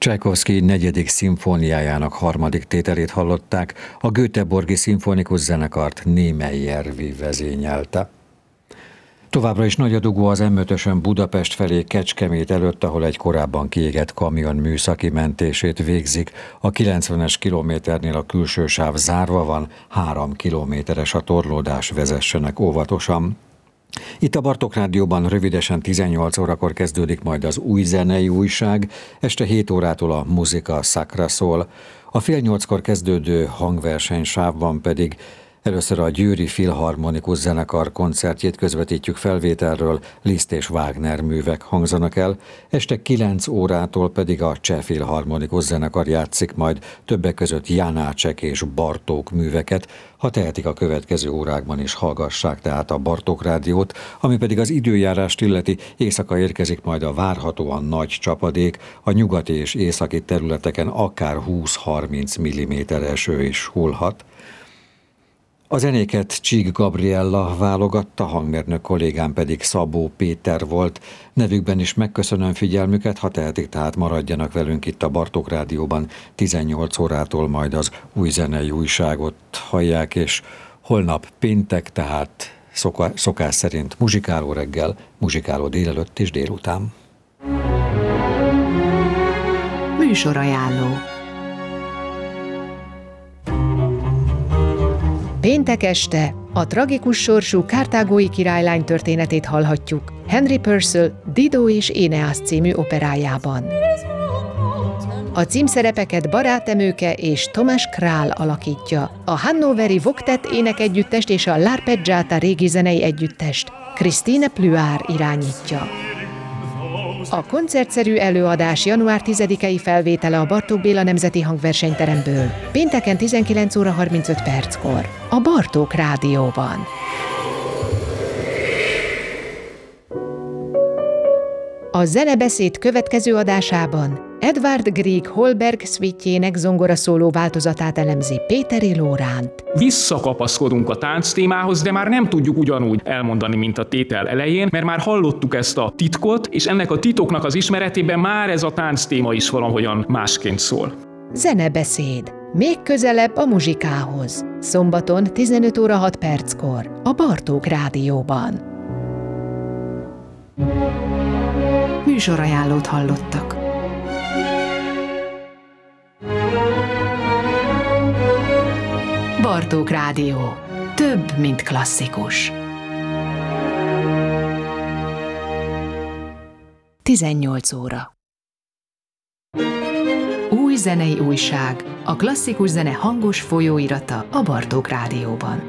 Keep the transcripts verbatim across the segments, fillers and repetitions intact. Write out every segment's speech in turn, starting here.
Csajkovszky negyedik szimfóniájának harmadik tételét hallották, a Göteborgi Szimfonikus Zenekart Némely Järvi vezényelte. Továbbra is nagy a dugó az em ötösön Budapest felé Kecskemét előtt, ahol egy korábban kiégett kamion műszaki mentését végzik. A kilencvenes kilométernél a külső sáv zárva van, három kilométeres a torlódás, vezessenek óvatosan. Itt a Bartók Rádióban rövidesen tizennyolc órakor kezdődik majd az új zenei újság, este hét órától a Muzika Sacra szól. A fél nyolckor kezdődő hangverseny sávban pedig először a Győri Filharmonikus Zenekar koncertjét közvetítjük felvételről, Liszt és Wagner művek hangzanak el, este kilenc órától pedig a Cseh Filharmonikus Zenekar játszik majd többek között Janácsek és Bartók műveket, ha tehetik a következő órákban is hallgassák tehát a Bartók Rádiót, ami pedig az időjárást illeti, éjszaka érkezik majd a várhatóan nagy csapadék, a nyugati és északi területeken akár húsz-harminc milliméter eső is hullhat. A zenéket Csík Gabriella válogatta, hangmérnök kollégám pedig Szabó Péter volt. Nevükben is megköszönöm figyelmüket, ha tehetik, tehát maradjanak velünk itt a Bartók Rádióban. tizennyolc órától majd az új zenei újságot hallják, és holnap péntek, tehát szokás szerint muzsikáló reggel, muzsikáló délelőtt és délután. Műsorajánló. Péntek este a tragikus sorsú karthágói királylány történetét hallhatjuk Henry Purcell Dido és Éneász című operájában. A címszerepeket Barát Emőke és Tomás Král alakítja, a hannoveri Voktet énekegyüttest és a L'Arpeggiata régi zenei együttest Christine Pluár irányítja. A koncertszerű előadás január tizedikei felvétele a Bartók Béla Nemzeti Hangversenyteremből, pénteken tizenkilenc óra harmincöt perckor, a Bartók Rádióban. A Zenebeszéd következő adásában Edvard Grieg Holberg szvítjének zongoraszóló változatát elemzi Péteri Lóránt. Visszakapaszkodunk a tánc témához, de már nem tudjuk ugyanúgy elmondani, mint a tétel elején, mert már hallottuk ezt a titkot, és ennek a titoknak az ismeretében már ez a tánc téma is valahogyan másként szól. Zenebeszéd. Még közelebb a muzsikához. Szombaton tizenöt óra hat perckor a Bartók Rádióban. Műsorajánlót hallottak. Bartók Rádió. Több, mint klasszikus. tizennyolc óra. Új zenei újság. A klasszikus zene hangos folyóirata a Bartók Rádióban.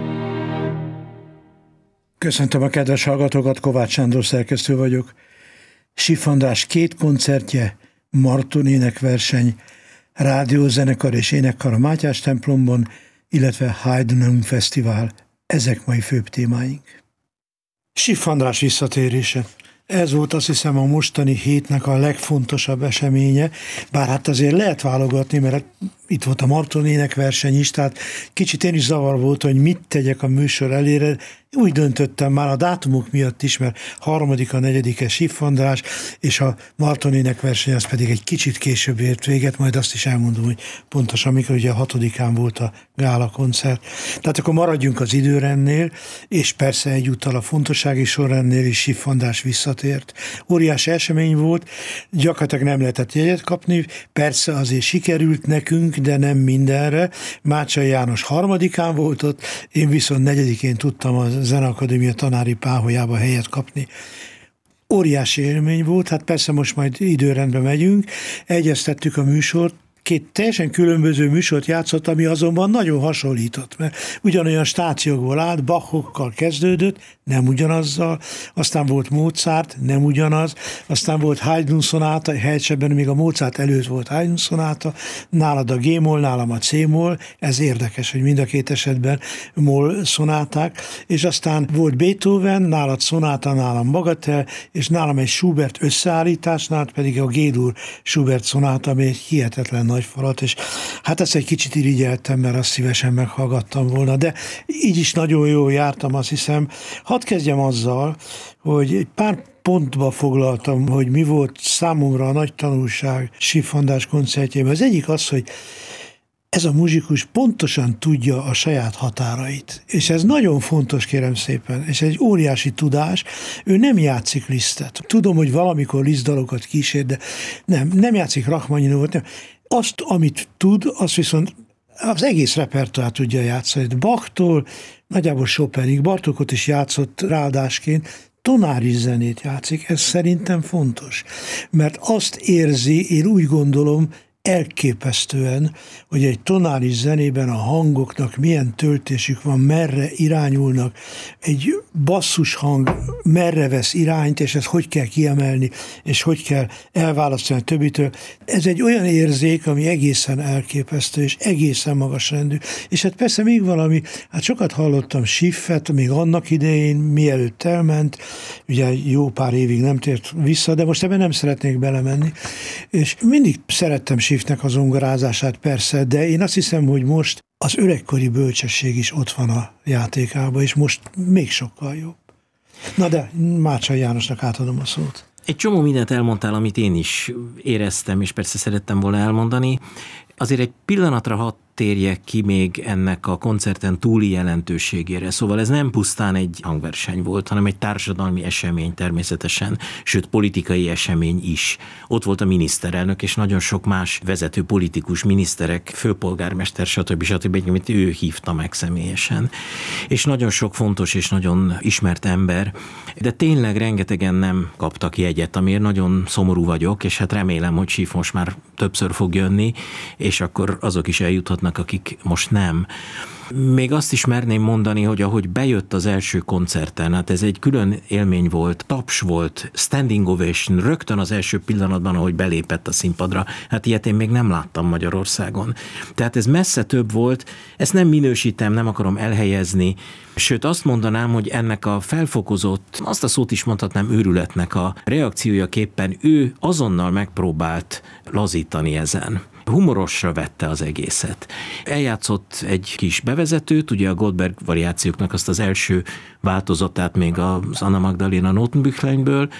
Köszöntöm a kedves hallgatókat, Kovács Sándor szerkesztő vagyok. Schiff András két koncertje, Marton énekverseny, rádiózenekar és énekkar a Mátyás templomban, illetve Haydn Fesztivál. Ezek mai főbb témáink. Schiff András visszatérése. Ez volt, azt hiszem, a mostani hétnek a legfontosabb eseménye, bár hát azért lehet válogatni, mert itt volt a Marton énekverseny is, tehát kicsit én is zavar volt, hogy mit tegyek a műsor elére. Úgy döntöttem már a dátumok miatt is, mert harmadika, negyedike Schiff András, és a Marton énekverseny az pedig egy kicsit később ért véget, majd azt is elmondom, hogy pontosan mikor, ugye a hatodikán volt a gála koncert. Tehát akkor maradjunk az időrendnél, és persze egyúttal a fontossági sorrendnél is Schiff András visszatért. Óriási esemény volt, gyakorlatilag nem lehetett jegyet kapni, persze azért sikerült nekünk, de nem mindenre. Mácsai János harmadikán volt ott, én viszont negyedikén tudtam a Zeneakadémia tanári páholyába helyet kapni. Óriási élmény volt, hát persze most majd időrendbe megyünk, egyeztettük a műsort, két teljesen különböző műsort játszott, ami azonban nagyon hasonlított, mert ugyanolyan stációkból állt, Bachokkal kezdődött, nem ugyanazzal, aztán volt Mozart, nem ugyanaz, aztán volt Haydn szonáta, helyesebben még a Mozart előtt volt Haydn szonáta, nálad a G-moll, nálam a C-moll, ez érdekes, hogy mind a két esetben moll szonáták, és aztán volt Beethoven, nálad szonáta, nálam Bagatell, és nálam egy Schubert összeállításnál pedig a G-dur Schubert szonáta, ami egy hihetetlen nagy falat, és hát ezt egy kicsit irigyeltem, mert azt szívesen meghallgattam volna, de így is nagyon jól jártam, azt hiszem. Hadd kezdjem azzal, hogy egy pár pontba foglaltam, hogy mi volt számomra a nagy tanulság Schiff András koncertjében. Az egyik az, hogy ez a muzsikus pontosan tudja a saját határait. És ez nagyon fontos, kérem szépen, és egy óriási tudás. Ő nem játszik Lisztet. Tudom, hogy valamikor Liszt dalokat kísér, de nem, nem játszik Rachmaninót, nem. Azt, amit tud, azt viszont az egész repertoár tudja játszani. Bachtól nagyjából Chopinig, Bartókot is játszott ráadásként, tonáris zenét játszik, ez szerintem fontos. Mert azt érzi, én úgy gondolom, elképesztően, hogy egy tonális zenében a hangoknak milyen töltésük van, merre irányulnak, egy basszus hang merre vesz irányt, és ezt hogy kell kiemelni, és hogy kell elválasztani a többitől. Ez egy olyan érzék, ami egészen elképesztő, és egészen magas rendű. És hát persze még valami, hát sokat hallottam Schiffet, még annak idején, mielőtt elment, ugye jó pár évig nem tért vissza, de most ebben nem szeretnék belemenni. És mindig szerettem Schiffnek az zongorázását persze, de én azt hiszem, hogy most az öregkori bölcsesség is ott van a játékában, és most még sokkal jobb. Na de Mácsai Jánosnak átadom a szót. Egy csomó mindent elmondtál, amit én is éreztem, és persze szerettem volna elmondani. Azért egy pillanatra hadd térjek ki még ennek a koncerten túli jelentőségére. Szóval ez nem pusztán egy hangverseny volt, hanem egy társadalmi esemény természetesen, sőt politikai esemény is. Ott volt a miniszterelnök, és nagyon sok más vezető politikus, miniszterek, főpolgármester, stb. stb., amit ő hívta meg személyesen. És nagyon sok fontos és nagyon ismert ember, de tényleg rengetegen nem kaptak jegyet, amiért nagyon szomorú vagyok, és hát remélem, hogy Schiff most már többször fog jönni, és akkor azok is eljuthatnak, akik most nem. Még azt is merném mondani, hogy ahogy bejött az első koncerten, hát ez egy külön élmény volt, taps volt, standing ovation, rögtön az első pillanatban, ahogy belépett a színpadra. Hát ilyet én még nem láttam Magyarországon. Tehát ez messze több volt, ezt nem minősítem, nem akarom elhelyezni, sőt azt mondanám, hogy ennek a felfokozott, azt a szót is mondhatnám őrületnek a reakciójaképpen ő azonnal megpróbált lazítani ezen. Humorosra vette az egészet. Eljátszott egy kis bevezetőt, ugye a Goldberg variációknak azt az első változatát még az Anna Magdalena Notenbüchleinből,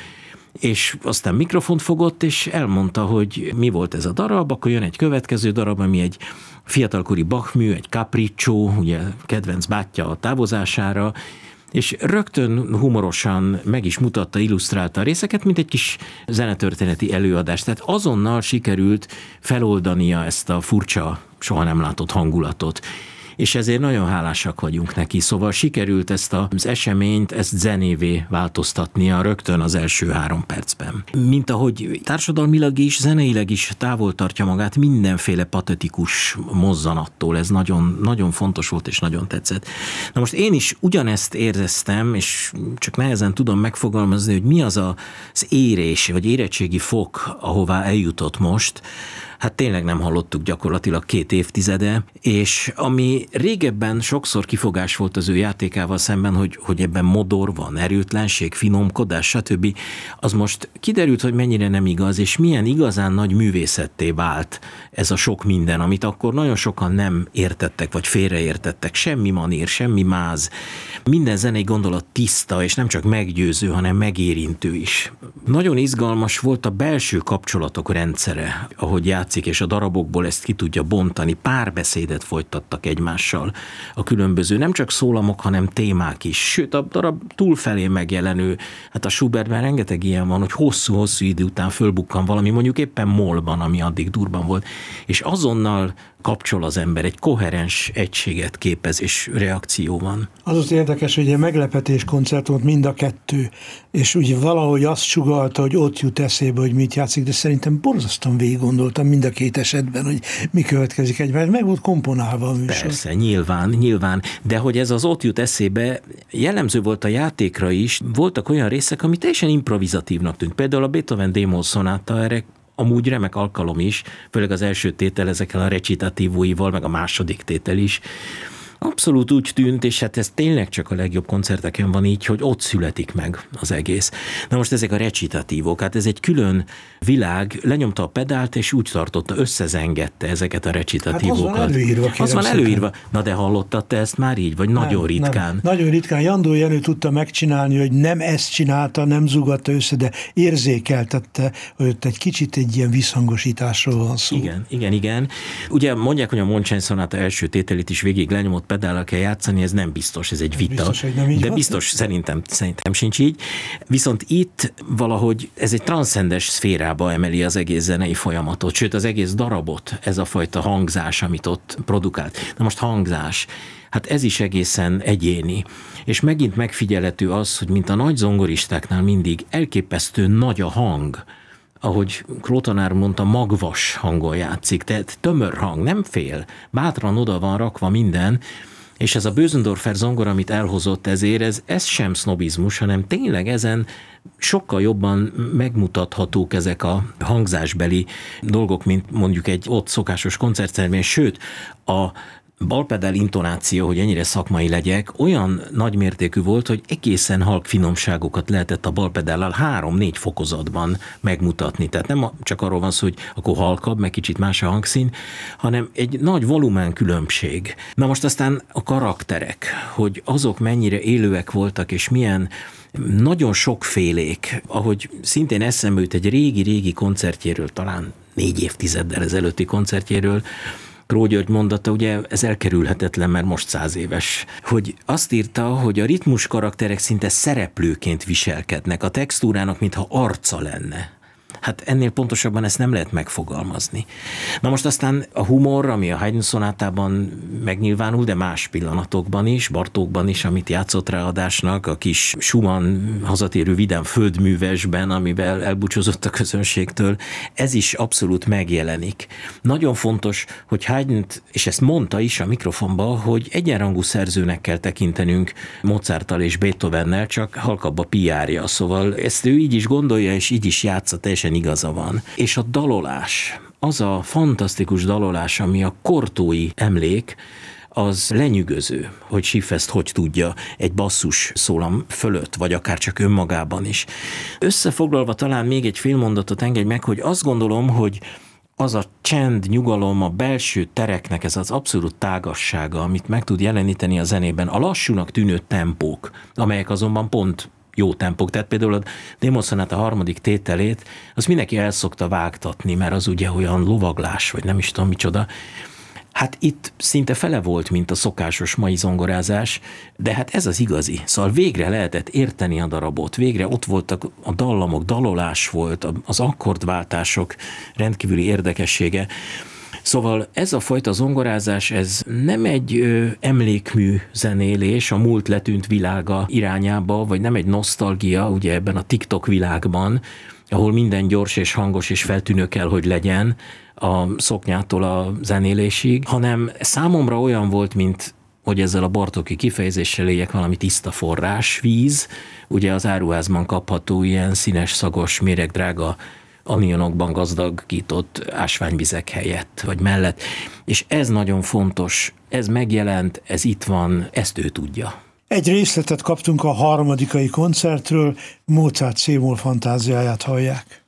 és aztán mikrofont fogott, és elmondta, hogy mi volt ez a darab, akkor jön egy következő darab, ami egy fiatalkori Bach mű, egy capriccio, ugye kedvenc bátyja a távozására, és rögtön humorosan meg is mutatta, illusztrálta a részeket, mint egy kis zenetörténeti előadást. Tehát azonnal sikerült feloldania ezt a furcsa, soha nem látott hangulatot. És ezért nagyon hálásak vagyunk neki. Szóval sikerült ezt az eseményt, ezt zenévé változtatnia rögtön az első három percben. Mint ahogy társadalmilag is, zeneileg is távol tartja magát mindenféle patetikus mozzanattól. Ez nagyon, nagyon fontos volt és nagyon tetszett. Na most én is ugyanezt éreztem, és csak nehezen tudom megfogalmazni, hogy mi az az érés, vagy érettségi fok, ahová eljutott most. Hát tényleg nem hallottuk gyakorlatilag két évtizede, és ami régebben sokszor kifogás volt az ő játékával szemben, hogy, hogy ebben modor van, erőtlenség, finomkodás, stb. Az most kiderült, hogy mennyire nem igaz, és milyen igazán nagy művészetté vált ez a sok minden, amit akkor nagyon sokan nem értettek, vagy félreértettek. Semmi manír, semmi máz. Minden zenei gondolat tiszta, és nem csak meggyőző, hanem megérintő is. Nagyon izgalmas volt a belső kapcsolatok rendszere, ahogy játszik, és a darabokból ezt ki tudja bontani. Párbeszédet folytattak egymással a különböző, nem csak szólamok, hanem témák is. Sőt, a darab túlfelé megjelenő, hát a Schubertben rengeteg ilyen van, hogy hosszú-hosszú idő után fölbukkan valami, mondjuk éppen molban, ami addig durban volt, és azonnal kapcsol az ember, egy koherens egységet képez, és reakció van. Az az érdekes, hogy egy meglepetés koncert volt mind a kettő, és ugye valahogy azt sugallta, hogy ott jut eszébe, hogy mit játszik, de szerintem borzasztóan végig gondoltam mind a két esetben, hogy mi következik egymás. Meg volt komponálva a műsor. Persze, nyilván, nyilván, de hogy ez az ott jut eszébe, jellemző volt a játékra is, voltak olyan részek, ami teljesen improvizatívnak tűnt. Például a Beethoven D-moll szonáta erre amúgy remek alkalom is, főleg az első tétel ezekkel a recitatívóival, meg a második tétel is. Abszolút úgy tűnt, és hát ez tényleg csak a legjobb koncerteken van így, hogy ott születik meg az egész. Na most ezek a recitatívok, hát ez egy külön világ, lenyomta a pedált, és úgy tartotta, összezengette ezeket a recitatívokat. Hát az van előírva, Az van előírva. Na de hallottad te ezt már így, vagy nagyon nem, ritkán? Nem. Nagyon ritkán. Jandó Jenő tudta megcsinálni, hogy nem ezt csinálta, nem zugatta össze, de érzékeltette, hogy ott egy kicsit egy ilyen visszhangosításról van szó. Igen, igen, igen. Ugye mondják, hogy a Montaigne szonáta első tételét is végig lenyomott pedállal kell játszani, ez nem biztos, ez egy vita. Biztos, hogy nem így de van? biztos, szerintem, szerintem sincs így. Viszont itt valahogy ez egy transzcendes szférába emeli az egész zenei folyamatot, sőt az egész darabot, ez a fajta hangzás, amit ott produkált. Na most hangzás, hát ez is egészen egyéni. És megint megfigyelhető az, hogy mint a nagy zongoristáknál mindig elképesztő nagy a hang, ahogy Krótanár mondta, magvas hangon játszik, tehát tömör hang, nem fél, bátran oda van rakva minden, és ez a Bösendorfer zongora, amit elhozott ezért, ez, ez sem sznobizmus, hanem tényleg ezen sokkal jobban megmutathatók ezek a hangzásbeli dolgok, mint mondjuk egy ott szokásos koncertszerben, sőt, a balpedál intonáció, hogy ennyire szakmai legyek, olyan nagymértékű volt, hogy egészen halk finomságokat lehetett a balpedállal három-négy fokozatban megmutatni. Tehát nem csak arról van szó, hogy akkor halkabb, meg kicsit más a hangszín, hanem egy nagy volumen különbség. Na most aztán a karakterek, hogy azok mennyire élőek voltak, és milyen nagyon sokfélék, ahogy szintén eszembe jut egy régi-régi koncertjéről, talán négy évtizeddel ezelőtti koncertjéről, Kró György mondata, ugye ez elkerülhetetlen, mert most száz éves, hogy azt írta, hogy a ritmus karakterek szinte szereplőként viselkednek, a textúrának mintha arca lenne. Hát ennél pontosabban ezt nem lehet megfogalmazni. Na most aztán a humor, ami a Haydn szonátában megnyilvánul, de más pillanatokban is, Bartókban is, amit játszott ráadásnak, a kis Schumann hazatérő vidám földművesben, amivel elbúcsúzott a közönségtől, ez is abszolút megjelenik. Nagyon fontos, hogy Haydnt, és ezt mondta is a mikrofonba, hogy egyenrangú szerzőnek kell tekintenünk Mozarttal és Beethovennel, csak halkabb a piárja, szóval ezt ő így is gondolja, és így is játsza, teljesen igaza van. És a dalolás, az a fantasztikus dalolás, ami a kortói emlék, az lenyűgöző, hogy Schiff ezt hogy tudja egy basszus szólam fölött, vagy akár csak önmagában is. Összefoglalva talán még egy fél mondatot engedj meg, hogy azt gondolom, hogy az a csend, nyugalom, a belső tereknek ez az abszolút tágassága, amit meg tud jeleníteni a zenében, a lassúnak tűnő tempók, amelyek azonban pont jó tempók. Tehát például a Démon szonáta harmadik tételét, azt mindenki el szokta vágtatni, mert az ugye olyan lovaglás, vagy nem is tudom micsoda. Hát itt szinte fele volt, mint a szokásos mai zongorázás, de hát ez az igazi. Szóval végre lehetett érteni a darabot, végre ott voltak a dallamok, dalolás volt, az akkordváltások rendkívüli érdekessége. Szóval ez a fajta zongorázás, ez nem egy ö, emlékmű zenélés a múlt letűnt világa irányába, vagy nem egy nosztalgia, ugye ebben a TikTok világban, ahol minden gyors és hangos és feltűnő kell, hogy legyen a szoknyától a zenélésig, hanem számomra olyan volt, mint hogy ezzel a bartóki kifejezéssel éljek, valami tiszta forrás, víz, ugye az áruházban kapható ilyen színes, szagos, méregdrága anionokban gazdagított ásványvizek helyett, vagy mellett. És ez nagyon fontos, ez megjelent, ez itt van, ezt ő tudja. Egy részletet kaptunk a harmadikai koncertről, Mozart C-moll fantáziáját hallják.